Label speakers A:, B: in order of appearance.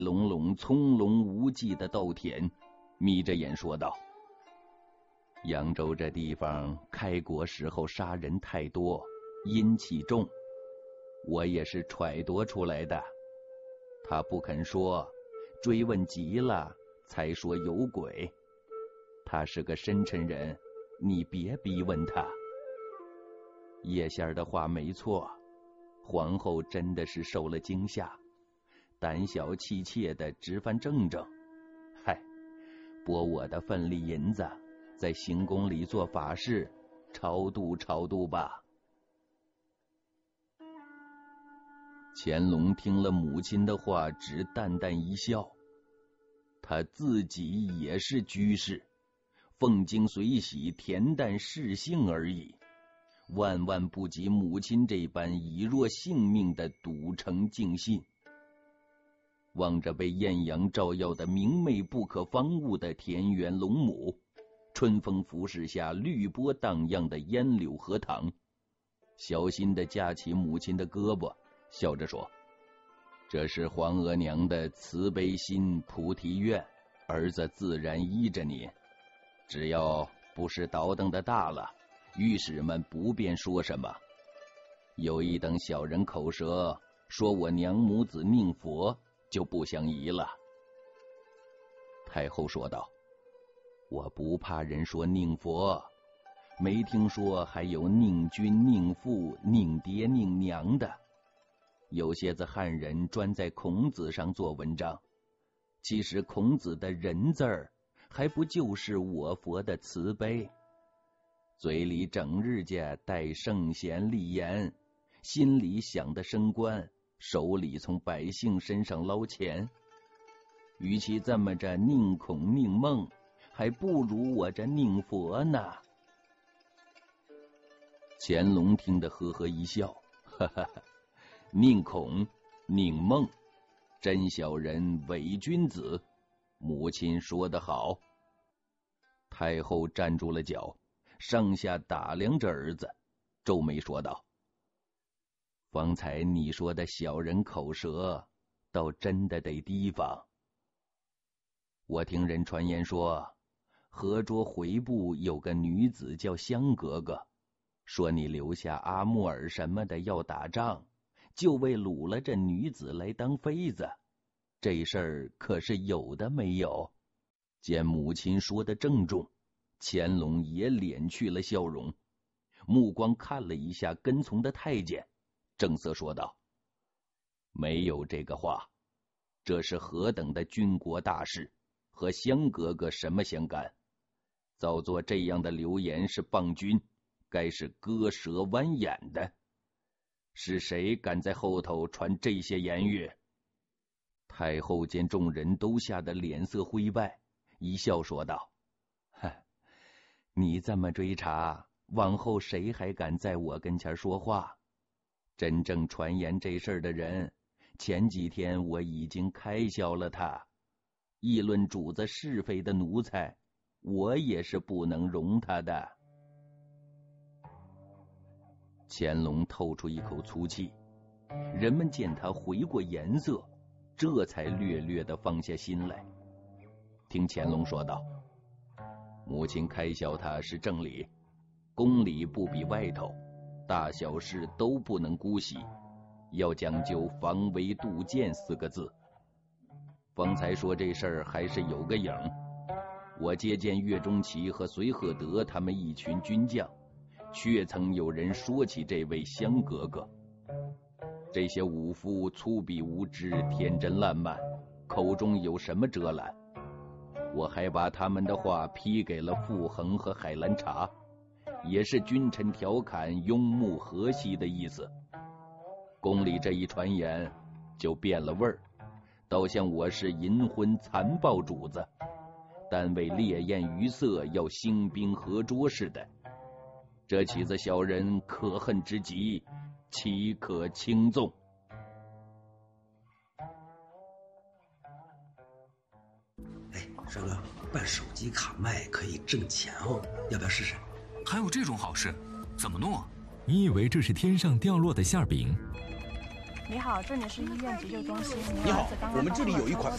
A: 隆隆葱茏无际的稻田，眯着眼说道：扬州这地方开国时候杀人太多，阴气重，我也是揣度出来的。他不肯说，追问急了才说有鬼。他是个深沉人，你别逼问他。叶仙儿的话没错，皇后真的是受了惊吓，胆小气怯的直翻正正。嗨，拨我的份力银子，在行宫里做法事，超度超度吧。乾隆听了母亲的话，只淡淡一笑。他自己也是居士，奉经随喜，恬淡适性而已，万万不及母亲这般以若性命的笃诚敬信。望着被艳阳照耀的明媚不可方物的田园龙母，春风拂拭下绿波荡漾的烟柳荷塘，小心地架起母亲的胳膊，笑着说：这是皇额娘的慈悲心菩提愿，儿子自然依着你，只要不是倒腾的大了，御史们不便说什么。有一等小人口舌，说我娘母子宁佛，就不相宜了。太后说道：我不怕人说宁佛，没听说还有宁君宁父宁爹宁娘的。有些子汉人专在孔子上做文章，其实孔子的人字儿还不就是我佛的慈悲？嘴里整日家带圣贤立言，心里想的升官，手里从百姓身上捞钱。与其这么着宁孔宁孟，还不如我这宁佛呢。乾隆听得呵呵一笑，哈哈哈，宁孔宁孟，真小人伪君子，母亲说得好。太后站住了脚，上下打量着儿子，皱眉说道：方才你说的小人口舌，倒真的得提防。我听人传言说，河涿回部有个女子叫香格格，说你留下阿木尔什么的要打仗，就为掳了这女子来当妃子，这事儿可是有的没有？见母亲说的郑重，乾隆也敛去了笑容，目光看了一下跟从的太监，正色说道：没有这个话，这是何等的军国大事，和香格格什么相干？造作这样的流言是谤君，该是割舌剜眼的。是谁敢在后头传这些言语？太后见众人都吓得脸色灰败，一笑说道：你这么追查，往后谁还敢在我跟前说话？真正传言这事儿的人，前几天我已经开销了他。议论主子是非的奴才，我也是不能容他的。乾隆透出一口粗气，人们见他回过颜色，这才略略地放下心来。听乾隆说道：母亲开销他是正理，宫里不比外头，大小事都不能姑息，要讲究防微杜渐4个字。方才说这事儿还是有个影，我接见岳钟琪和隋赫德他们一群军将，确曾有人说起这位香格格。这些武夫粗鄙无知，天真烂漫，口中有什么遮拦？我还把他们的话批给了傅恒和海兰察，也是君臣调侃，拥慕和谐的意思。宫里这一传言就变了味儿，倒像我是淫昏残暴主子，单为烈焰余色要兴兵合捉似的。这起子小人可恨之极，岂可轻纵？
B: 哎，帅哥，办手机卡卖可以挣钱哦，要不要试试？
C: 还有这种好事？怎么弄啊？
D: 你以为这是天上掉落的馅饼？
C: 你好，这里是医院急救中心。
D: 你好，我们这里有一款